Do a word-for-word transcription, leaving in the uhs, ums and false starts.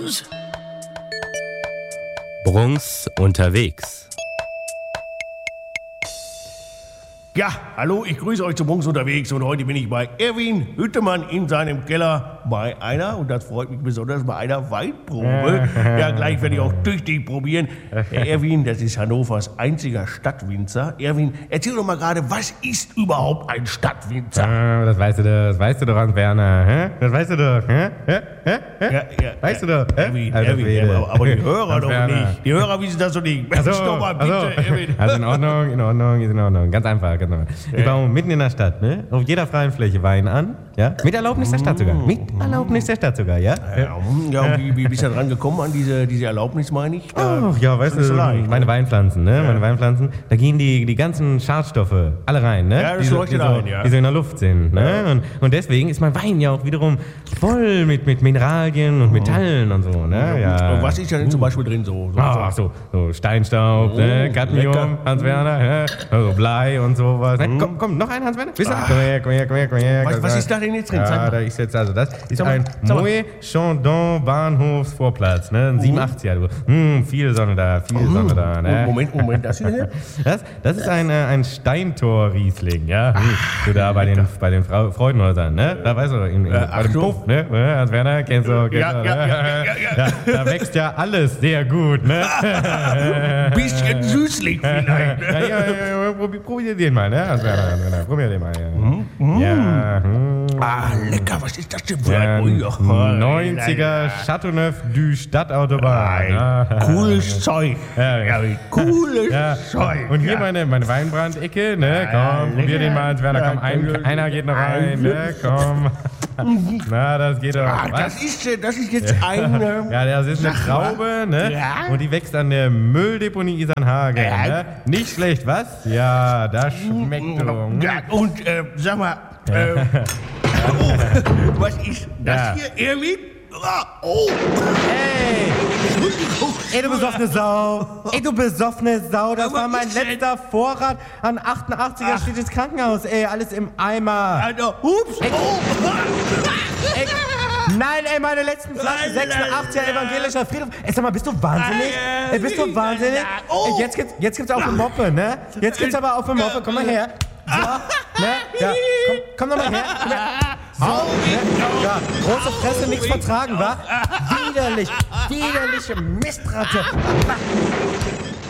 Bruns unterwegs. Ja, hallo, ich grüße euch zu Bruns unterwegs und heute bin ich bei Erwin Hüttemann in seinem Keller bei einer, und das freut mich besonders, bei einer Weinprobe. Ja, gleich werde ich auch tüchtig probieren. Herr Erwin, das ist Hannovers einziger Stadtwinzer. Erwin, erzähl doch mal gerade, was ist überhaupt ein Stadtwinzer? Ah, das weißt du doch, das weißt du doch, Hans-Werner. Hä? Das weißt du doch. Hä? Hä? Hä? Ja, ja, weißt ja, du doch. Hä? Erwin, Alter Erwin, Schwede. aber, aber die Hörer doch Hans-Werner. nicht. Die Hörer wissen das doch nicht. Mensch, Ach so, doch mal ach so. bitte, Erwin. Also in Ordnung, in Ordnung, ist in Ordnung. Ganz einfach, ganz einfach. Wir bauen mitten in der Stadt, ne? Auf jeder freien Fläche Wein an, ja? Mit Erlaubnis der Stadt sogar. Mit Erlaubnis der Stadt sogar, ja? Ja, ja, und wie, wie bist du da dran gekommen an diese, diese Erlaubnis, meine ich? Ach ja, weißt das ist du, so leicht, meine ne? Weinpflanzen, ne? Meine Weinpflanzen, da gehen die, die ganzen Schadstoffe alle rein, ne? Ja, das die, so- leuchtet die, so, ein, ja. die so in der Luft sind, ne? Und, und deswegen ist mein Wein ja auch wiederum voll mit, mit Mineralien und Metallen und so, ne? Ja. Und was ist da denn zum Beispiel drin so? so, Ach so, so Steinstaub, Oh, ne? lecker. Cadmium, Hans-Werner, ne? Also Blei und sowas. Ne? Komm, komm, noch ein Hans-Werner? Bist du? Komm her, komm her, komm her, komm her. Was- was ist da denn jetzt drin? Zeig Ja, mal. da ist jetzt, also das ist Sag mal, ein sag mal. Moët Chandon Bahnhofsvorplatz, ne? Ein siebenundachtziger, du. Hm, viel Sonne da, viel Sonne da, ne? Moment, Moment, das hier? Das, das ist ein, äh, ein Steintor-Riesling, ja? Hm, du da bei den, bei den Frau, Freudenhäusern, ne? Da weißt du, in, in, bei dem Achtung. Puff, ne? Ja, Hans-Werner, kennst du, kennst Ja, du, ja, ne? ja, ja, ja, ja. Da, da wächst ja alles sehr gut, ne? Ein bisschen süßlich vielleicht. Ja, ja, ja, ja, probier, probier den mal, ne? Hans-Werner, Hans-Werner, probier den mal, ja. Ja, hm. Ah, lecker, was ist das denn für Ja, ein... Ui, ach, neunziger Chateauneuf du Stadtautobahn. Ja. Cooles Zeug. Ja, ja. Cooles Ja. Zeug. Und hier ja. meine, meine Weinbrandecke, ne? Komm, probier den mal, Hans-Werner, komm, ein, einer geht noch rein, ne? Komm. Na, das geht doch. Ah, Was? das ist, äh, das ist jetzt ein... ähm, Ja, das ist eine Sag mal. Traube, ne? Ja. Und die wächst an der Mülldeponie Isernhagen, Ja. ne? Nicht schlecht, was? Ja, das schmeckt doch. Ja, und äh, sag mal, äh, oh, was ist das Ja. hier, Erwin? Ah, Oh, Ey! Ey, du besoffene Sau! Ey, du besoffene Sau! Das Aber war mein ist denn- letzter Vorrat an achtundachtziger Ach. steht ins Krankenhaus, ey, alles im Eimer! Alter, hups, oh. Ey, nein, ey, meine letzten Flaschen, Nein, nein, sechsundachtziger nein. evangelischer Friedhof. Ey, sag mal, bist du wahnsinnig? Nein, Ey, bist du nein, wahnsinnig? nein. Oh. Ey, jetzt gibt's, jetzt gibt's auch eine Moppe, ne? Jetzt gibt's aber auch eine Moppe, komm mal her. So, ne? Ja, komm, komm doch mal her. Komm her. So, ne? Ja, große Fresse, nichts vertragen, wa? Widerlich, widerliche Mistratte.